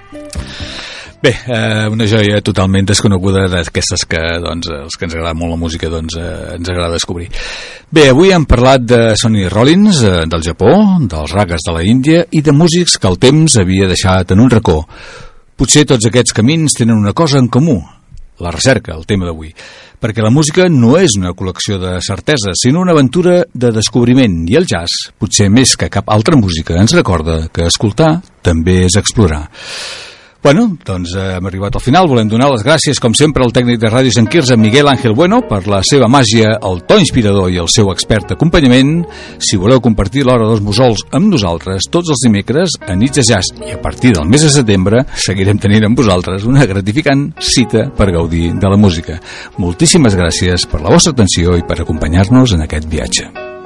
Bé, una joia totalment desconeguda d'aquestes que, doncs, els que ens agrada molt la música, doncs, ens agrada descobrir. Bé, avui hem parlat de Sonny Rollins, del Japó, dels ragas de la Índia i de músics que el temps havia deixat en un racó. Potser tots aquests camins tenen una cosa en comú, la recerca, el tema d'avui, perquè la música no és una col·lecció de certeses, sinó una aventura de descobriment, i el jazz, potser més que cap altra música, ens recorda que escoltar també és explorar. Bueno, doncs hem arribat al final. Volem donar les gràcies, com sempre, al tècnic de Ràdio Sant Quirze, Miguel Ángel Bueno, per la seva màgia, el to inspirador i el seu expert acompanyament. Si voleu compartir l'Hora dels Mussols amb nosaltres, tots els dimecres a nits de jazz, i a partir del mes de setembre seguirem tenint amb vosaltres una gratificant cita per gaudir de la música. Moltíssimes gràcies per la vostra atenció i per acompanyar-nos en aquest viatge.